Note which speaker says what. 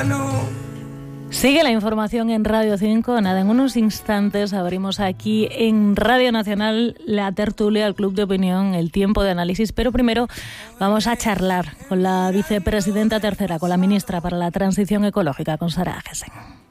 Speaker 1: mano.
Speaker 2: Sigue la información en Radio 5. Nada, en unos instantes abrimos aquí en Radio Nacional la tertulia, el Club de Opinión, el tiempo de análisis. Pero primero vamos a charlar con la vicepresidenta tercera, con la ministra para la Transición Ecológica, con Sara Agesen.